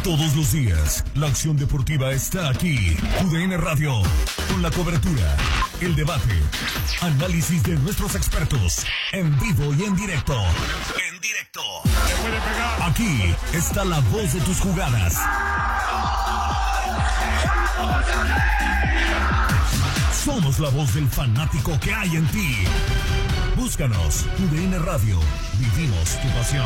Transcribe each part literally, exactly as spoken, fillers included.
Todos los días, la acción deportiva está aquí. U D N Radio, con la cobertura, el debate, análisis de nuestros expertos, en vivo y en directo. En directo. Aquí está la voz de tus jugadas. Somos la voz del fanático que hay en ti. Búscanos, U D N Radio. Vivimos tu pasión.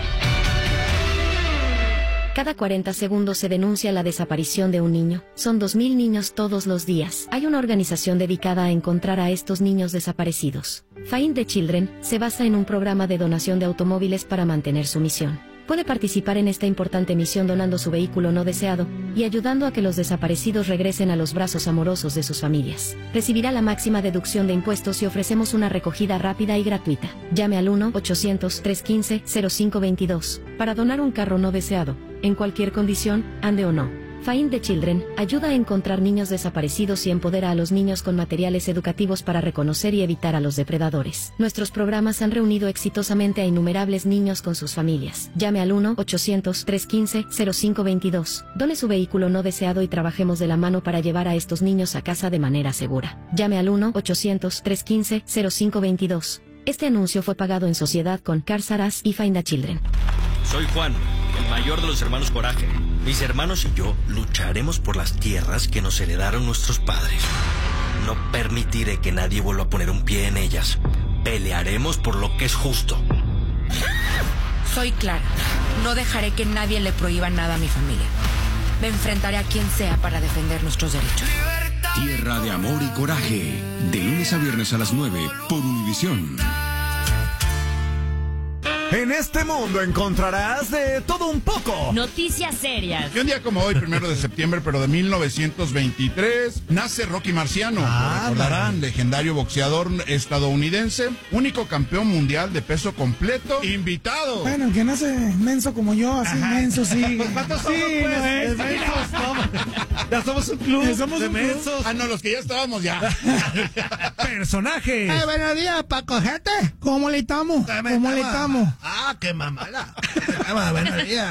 Cada cuarenta segundos se denuncia la desaparición de un niño. Son dos mil niños todos los días. Hay una organización dedicada a encontrar a estos niños desaparecidos. Find the Children se basa en un programa de donación de automóviles para mantener su misión. Puede participar en esta importante misión donando su vehículo no deseado y ayudando a que los desaparecidos regresen a los brazos amorosos de sus familias. Recibirá la máxima deducción de impuestos y ofrecemos una recogida rápida y gratuita. Llame al uno ochocientos, trescientos quince, cero cinco veintidós para donar un carro no deseado, en cualquier condición, ande o no. Find the Children ayuda a encontrar niños desaparecidos y empodera a los niños con materiales educativos para reconocer y evitar a los depredadores. Nuestros programas han reunido exitosamente a innumerables niños con sus familias. Llame al uno ochocientos, trescientos quince, cero cinco veintidós. Done su vehículo no deseado y trabajemos de la mano para llevar a estos niños a casa de manera segura. Llame al uno ochocientos, trescientos quince, cero cinco veintidós. Este anuncio fue pagado en sociedad con Cars R Us y Find the Children. Soy Juan, el mayor de los hermanos Coraje. Mis hermanos y yo lucharemos por las tierras que nos heredaron nuestros padres. No permitiré que nadie vuelva a poner un pie en ellas. Pelearemos por lo que es justo. Soy Clara. No dejaré que nadie le prohíba nada a mi familia. Me enfrentaré a quien sea para defender nuestros derechos. Tierra de amor y coraje. De lunes a viernes a las nueve por Univisión. En este mundo encontrarás de todo un poco. Noticias serias. Y un día como hoy, primero de septiembre, pero de mil novecientos veintitrés, nace Rocky Marciano. Ah, lo recordarán, legendario boxeador estadounidense, único campeón mundial de peso completo, invitado. Bueno, que nace menso como yo, así Ajá. menso, sí. ¿Cuántos sí, somos, pues? No es, mensos, somos. Ya somos un club somos de un mensos. Club. Ah, no, los que ya estábamos ya. Personajes. Eh, buenos días, Paco, gente. ¿Cómo le estamos? ¿Cómo le estamos? Ah, qué mamada. Buenos días.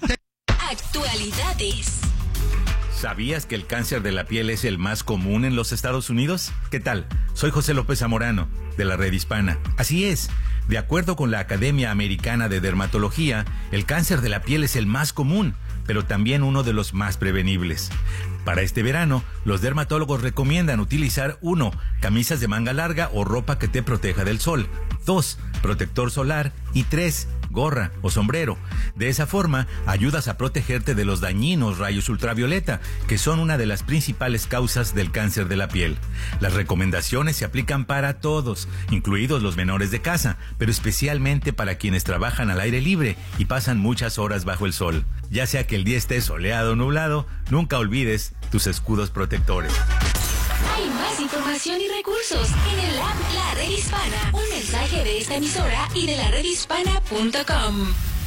Actualidades. ¿Sabías que el cáncer de la piel es el más común en los Estados Unidos? ¿Qué tal? Soy José López Zamorano, de la Red Hispana. Así es, de acuerdo con la Academia Americana de Dermatología, el cáncer de la piel es el más común, pero también uno de los más prevenibles. Para este verano, los dermatólogos recomiendan utilizar uno, camisas de manga larga o ropa que te proteja del sol. dos, protector solar. Y tres, gorra o sombrero. De esa forma, ayudas a protegerte de los dañinos rayos ultravioleta, que son una de las principales causas del cáncer de la piel. Las recomendaciones se aplican para todos, incluidos los menores de casa, pero especialmente para quienes trabajan al aire libre y pasan muchas horas bajo el sol. Ya sea que el día esté soleado o nublado, nunca olvides tus escudos protectores. Hay más información y recursos en el app La Red Hispana. Un mensaje de esta emisora y de la red hispana punto com.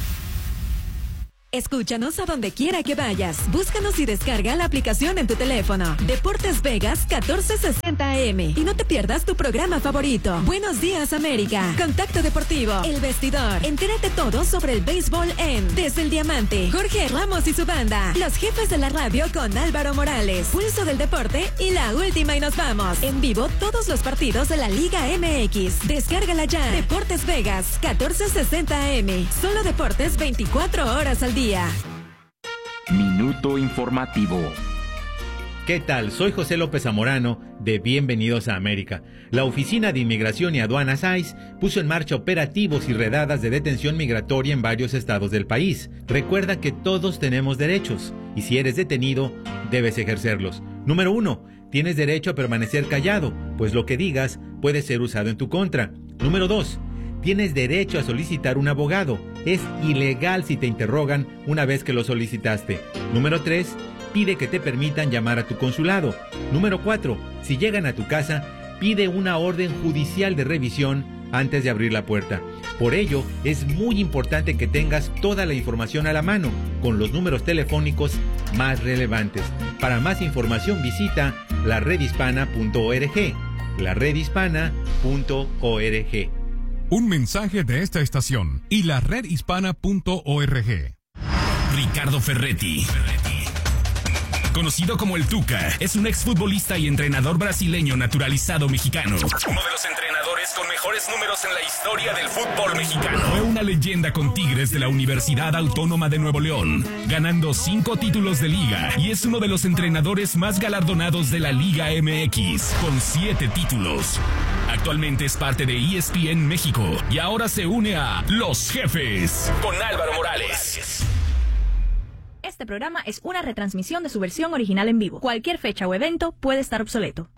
Escúchanos a donde quiera que vayas. Búscanos y descarga la aplicación en tu teléfono. Deportes Vegas catorce sesenta A M. Y no te pierdas tu programa favorito. Buenos días, América. Contacto Deportivo. El Vestidor. Entérate todo sobre el béisbol en Desde el Diamante. Jorge Ramos y su banda. Los jefes de la radio con Álvaro Morales. Pulso del Deporte y La Última y nos vamos. En vivo todos los partidos de la Liga M X. Descárgala ya. Deportes Vegas catorce sesenta A M. Solo deportes veinticuatro horas al día. Minuto informativo. ¿Qué tal? Soy José López Zamorano de Bienvenidos a América. La Oficina de Inmigración y Aduanas I C E puso en marcha operativos y redadas de detención migratoria en varios estados del país. Recuerda que todos tenemos derechos y si eres detenido, debes ejercerlos. Número uno, tienes derecho a permanecer callado, pues lo que digas puede ser usado en tu contra. Número dos, tienes derecho a solicitar un abogado. Es ilegal si te interrogan una vez que lo solicitaste. Número tres, pide que te permitan llamar a tu consulado. Número cuatro, si llegan a tu casa, pide una orden judicial de revisión antes de abrir la puerta. Por ello, es muy importante que tengas toda la información a la mano, con los números telefónicos más relevantes. Para más información visita la red hispana punto org. la red hispana punto org. Un mensaje de esta estación y la red hispana punto org. Ricardo Ferretti. Conocido como el Tuca, es un exfutbolista y entrenador brasileño naturalizado mexicano. Uno de los entrenadores con mejores números en la historia del fútbol mexicano. Fue una leyenda con Tigres de la Universidad Autónoma de Nuevo León, ganando cinco títulos de liga, y es uno de los entrenadores más galardonados de la Liga M X, con siete títulos. Actualmente es parte de E S P N México y ahora se une a Los Jefes con Álvaro Morales. Este programa es una retransmisión de su versión original en vivo. Cualquier fecha o evento puede estar obsoleto.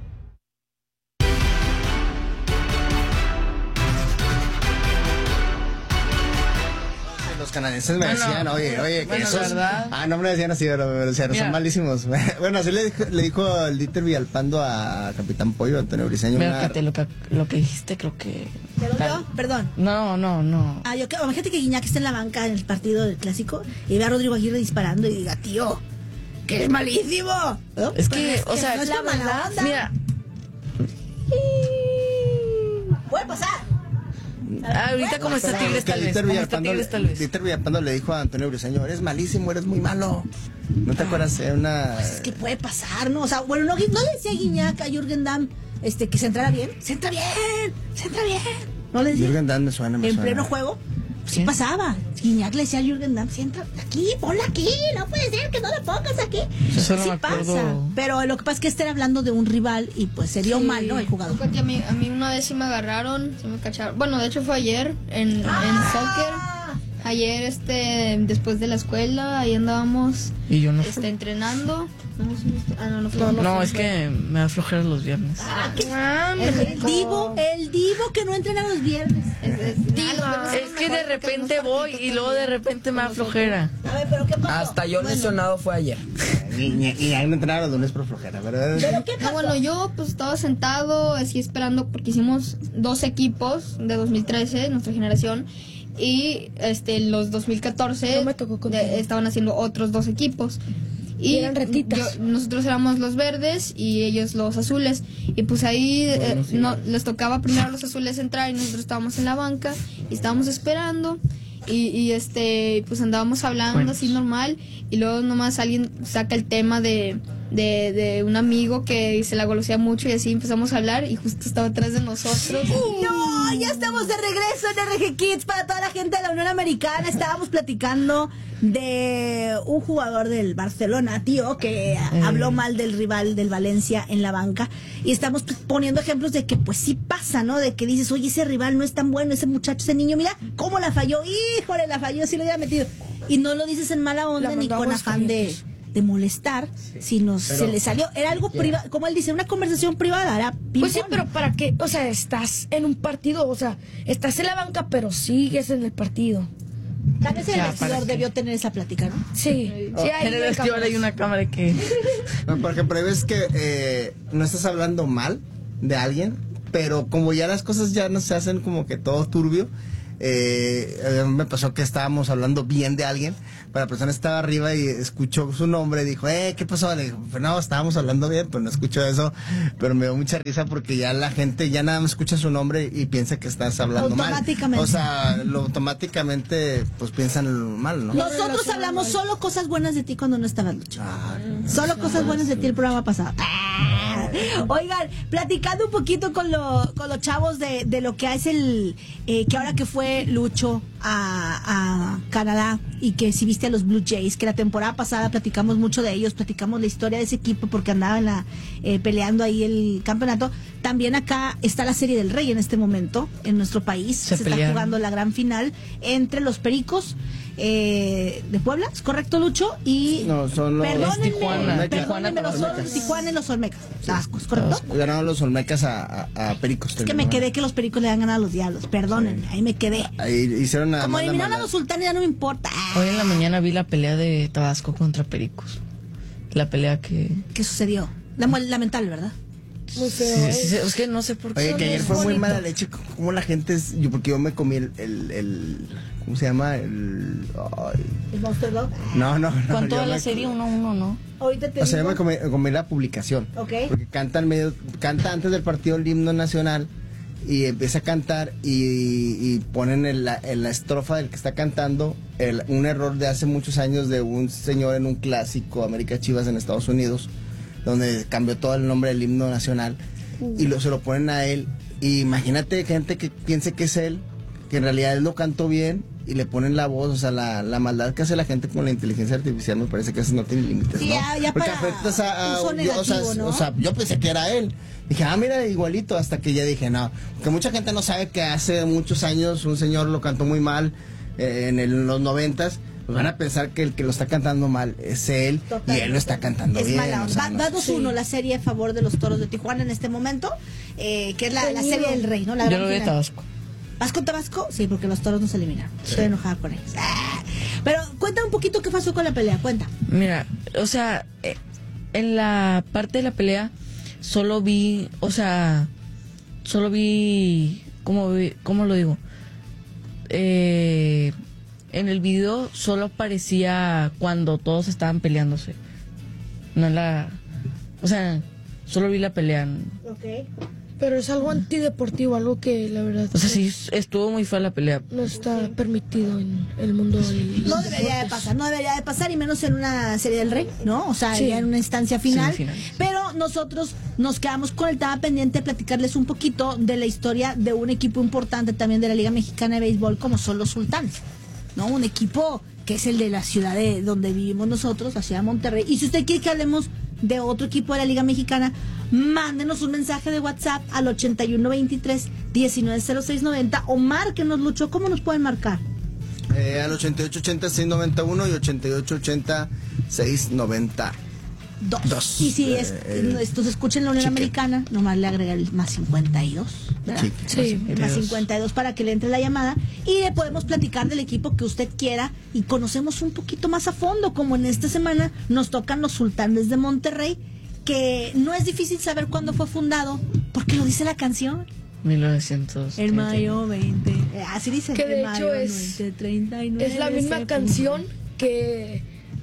Los canadienses me bueno, decían, oye, oye, que bueno, esos... ¿verdad? Ah, no me decían así, pero me decían, son malísimos. Bueno, así le dijo, le dijo el Dieter Villalpando a Capitán Pollo, Antonio Briseño. Mira, una... que lo, que, lo que dijiste, creo que... ¿Te lo dio? Perdón. No, no, no. Ah, yo, imagínate que Guiñac está en la banca en el partido del Clásico y ve a Rodrigo Aguirre disparando y diga, tío, que es malísimo. ¿No? Es que, es o que sea, no es la mala onda. Mira. Puede pasar. Ah, ahorita como está Tigres tal vez. Dieter Villalpando le dijo a Antonio Briseño, eres malísimo, eres muy malo. ¿No te acuerdas? Era una... Pues es que puede pasar, ¿no? O sea, bueno, no, no le decía Guiñac a Jürgen Damm este, que se entrara bien. Se entra bien, se entra bien. ¿No le decía? Jürgen Damm me suena, me En suena. pleno juego. Sí pasaba. Guiñac le decía a Jürgen Damm, sienta aquí, ponla aquí, no puede ser que no la pongas aquí. Eso sí no pasa. Pero lo que pasa es que este era hablando de un rival y pues se dio sí. mal, ¿no? El jugador. A mí, a mí una vez sí me agarraron, se me cacharon. Bueno, de hecho fue ayer en, ah. en soccer. Ayer, este, después de la escuela, ahí andábamos y yo no este, entrenando. Ah, no, no, no, no, no es que me da flojera los viernes. Ah, ¿qué? Ah, el divo, el divo que no entrena los viernes. Es, es, divo, es que de repente voy y luego de repente me da flojera. A ver, pero ¿qué pasó? Hasta yo bueno. lesionado fue ayer. Y ahí no entrenaron los lunes por flojera, ¿verdad? ¿Pero qué pasó? No, bueno, yo pues estaba sentado así esperando porque hicimos dos equipos de dos mil trece, nuestra generación. Y este los dos mil catorce no me tocó de, estaban haciendo otros dos equipos. Y, y eran retitas. Yo, nosotros éramos los verdes y ellos los azules. Y pues ahí bueno, eh, sí. no, les tocaba primero a los azules entrar y nosotros estábamos en la banca y estábamos esperando. Y, y este pues andábamos hablando bueno. así normal. Y luego nomás alguien saca el tema de... De, de un amigo que se la golosea mucho y así empezamos a hablar y justo estaba atrás de nosotros. ¡No! Ya estamos de regreso en R G Kids para toda la gente de la Unión Americana. Estábamos platicando de un jugador del Barcelona, tío, que eh. habló mal del rival del Valencia en la banca y estamos poniendo ejemplos de que pues sí pasa, ¿no? De que dices, oye, ese rival no es tan bueno, ese muchacho, ese niño, mira cómo la falló, híjole, la falló, si lo hubiera metido. Y no lo dices en mala onda ni con afán de... de molestar, sí. si nos pero, se le salió, era algo privado, como él dice, una conversación privada, era ping-pong. Pues sí, pero ¿para qué? O sea, estás en un partido, o sea, estás en la banca, pero sigues en el partido. Tal vez el vestidor debió tener esa plática, ¿no? Sí, oh, sí hay en el vestidor hay una cámara que... No, por ejemplo, ves que eh, no estás hablando mal de alguien, pero como ya las cosas ya no se hacen como que todo turbio, eh, me pasó que estábamos hablando bien de alguien, pero la persona estaba arriba y escuchó su nombre y dijo, eh, ¿qué pasó? Le dijo, pues no, estábamos hablando bien, pero no escuchó eso, pero me dio mucha risa porque ya la gente ya nada más escucha su nombre y piensa que estás hablando mal. Automáticamente. O sea, lo, automáticamente pues piensan mal, ¿no? Nosotros hablamos solo cosas buenas de ti cuando no estabas, Lucho. Ah, solo cosas buenas de ti el programa pasado. Ah. Oigan, platicando un poquito con, lo, con los chavos de, de lo que es el, eh, que ahora que fue Lucho a, a Canadá y que si viste a los Blue Jays, que la temporada pasada platicamos mucho de ellos, platicamos la historia de ese equipo porque andaba en la, eh, peleando ahí el campeonato. También acá está la Serie del Rey en este momento en nuestro país. Se, se está jugando la gran final entre los Pericos eh, de Puebla, ¿es correcto, Lucho? Y no, son los perdónenme, Tijuana, perdónenme, los son Tijuana y los Olmecas. Ascos, ¿correcto? Los, ganaron los Olmecas a, a, a Pericos. Es que me quedé que los Pericos le han ganado a los Diablos, perdónenme, sí. Ahí me quedé. Ahí hicieron una como eliminaron a los Sultanes ya no me importa. Hoy en la mañana vi la pelea de Tabasco contra Pericos. La pelea que... ¿Qué sucedió? Lamentable, ¿verdad? Muy feo. Sí, sí, sí, es que no sé por qué. Oye, que ayer fue bonito. Muy mala leche. Como la gente es. Yo, porque yo me comí el. el, el ¿cómo se llama? El. Ay. ¿El Monster Dog? No, no, no. Con toda la serie uno a uno, ¿no? Ahorita te o sea, digo. yo me comí, comí la publicación. Ok. Porque cantan medio. Canta antes del partido el himno nacional. y empieza a cantar y, y ponen en la, en la estrofa del que está cantando el, un error de hace muchos años de un señor en un clásico, América Chivas en Estados Unidos, donde cambió todo el nombre del himno nacional y lo, se lo ponen a él. Y imagínate gente que piense que es él, que en realidad él lo cantó bien y le ponen la voz. O sea, la, la maldad que hace la gente con la inteligencia artificial me parece que eso no tiene límites, sí, ¿no? Ya, ya Porque para afectas a, a uso negativo, yo, o, sea, ¿no? o sea, yo pensé que era él. Dije, ah, mira, igualito, hasta que ya dije, no. Porque mucha gente no sabe que hace muchos años un señor lo cantó muy mal eh, en, el, en los noventas. Pues van a pensar que el que lo está cantando mal es él. Totalmente. Y él lo está cantando es bien. Mala. O sea, va no, va dos uno sí. la serie a favor de los Toros de Tijuana en este momento, eh, que es la, la serie del Rey, ¿no? La yo lo vi a Tabasco. ¿Vas con Tabasco? Sí, porque los Toros no se eliminaron. Sí. Estoy enojada con ellos. Ah. Pero cuenta un poquito qué pasó con la pelea, cuenta. Mira, o sea, eh, en la parte de la pelea solo vi, o sea, solo vi, ¿cómo, vi, cómo lo digo? Eh, en el video solo aparecía cuando todos estaban peleándose. No en la, o sea, solo vi la pelea. Ok. Pero es algo antideportivo, algo que la verdad... O sea, sí, estuvo muy fea la pelea. No está permitido en el mundo del... No debería de pasar, no debería de pasar, y menos en una serie del Rey, ¿no? O sea, sí. ya en una instancia final. Sí, final. Pero nosotros nos quedamos con el tema pendiente de platicarles un poquito de la historia de un equipo importante también de la Liga Mexicana de Béisbol, como son los Sultanes, ¿no? Un equipo que es el de la ciudad de donde vivimos nosotros, la ciudad de Monterrey. Y si usted quiere que hablemos de otro equipo de la Liga Mexicana, mándenos un mensaje de WhatsApp al ochenta y uno veintitrés diecinueve cero seis noventa o márquenos, Lucho. ¿Cómo nos pueden marcar? Eh, al ochenta y ocho ochenta seis noventa y uno y ochenta y ocho ochenta seis noventa Dos. Dos. Y si es, Eh, estos escuchen la Unión chique. Americana, nomás le agrega el más cincuenta y dos, ¿verdad? Chique. Sí. El más cincuenta y dos para que le entre la llamada y le podemos platicar del equipo que usted quiera y conocemos un poquito más a fondo, como en esta semana nos tocan los Sultanes de Monterrey, que no es difícil saber cuándo fue fundado, porque lo dice la canción. mil novecientos El mayo veinte. Eh, así dice. Que de el hecho mayo es, veinte, treinta y nueve, es la misma se canción que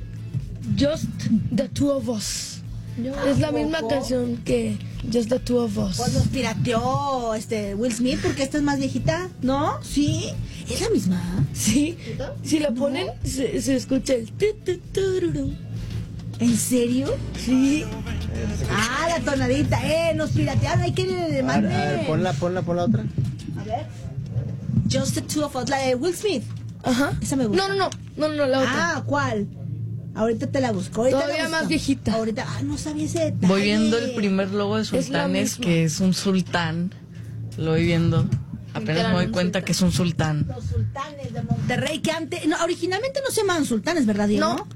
Just the Two of Us. Es la misma poco? canción que Just the Two of Us. Pues nos pirateó este Will Smith porque esta es más viejita, ¿no? Sí, es la misma. Sí, si la ponen se, se escucha el tu, tu, tururú. ¿En serio? Sí. Ah, la tonadita, eh, nos piratearon, hay que le A ver, a ver, ponla, ponla, ponla otra. A ver. Just the Two of Us, la de Will Smith. Ajá. Esa me gusta. No, no, no, no, no, la otra. Ah, ¿cuál? Ahorita te la busco. Ahorita Todavía la busco. más viejita. Ahorita, ah, no sabía ese detalle. Voy viendo el primer logo de Sultanes, que es un sultán. Lo voy viendo. Apenas me doy cuenta que es un sultán. Los Sultanes de Monterrey, que antes, no, originalmente no se llamaban Sultanes, ¿verdad, Diego? No.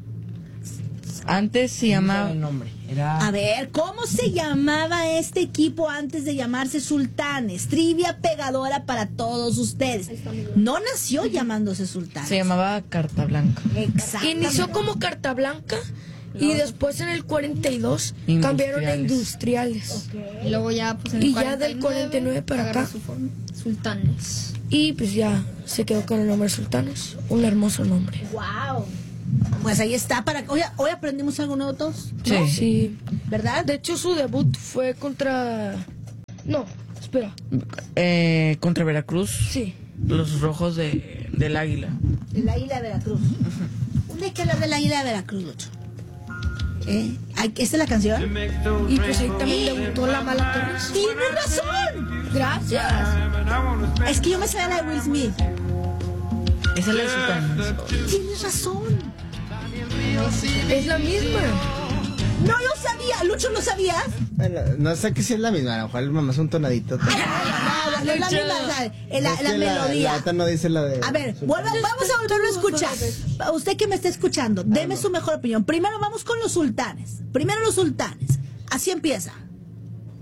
Antes se llamaba... el nombre. Era... A ver, ¿cómo se llamaba este equipo antes de llamarse Sultanes? Trivia pegadora para todos ustedes. No nació llamándose Sultanes. Se llamaba Carta Blanca. Exacto. Inició como Carta Blanca y después en el cuarenta y dos cambiaron a Industriales. Okay. Y luego ya, pues en el Y ya del cuarenta y nueve para acá. Su forma. Sultanes. Y pues ya se quedó con el nombre Sultanes. Un hermoso nombre. Wow. Pues ahí está. Para hoy, hoy aprendimos algo nuevo todos. Sí. ¿No? Sí. ¿Verdad? De hecho, su debut fue contra... No, espera. Eh, contra Veracruz. Sí. Los rojos de, del Águila. El Águila de Veracruz. ¿Dónde hay que hablar del Águila de Veracruz, Lucho? ¿Eh? ¿Esta es la canción? Y pues ahí también debutó la Mala Torres. ¡Tienes razón! Gracias. Es que yo me sabía la de Will Smith. Esa es la de Sultanes. Tienes razón. Es la misma. No lo sabía. Lucho, ¿no sabías? Bueno, no sé que si es la misma, a lo mejor el mamá es un tonadito. No, no, no es la misma, o sea, la, Es la que melodía. La otra no dice la de... A ver, vuelva, vamos a volverlo a escuchar. Usted que me está escuchando, deme su mejor opinión. Primero vamos con los Sultanes. Primero los Sultanes. Así empieza.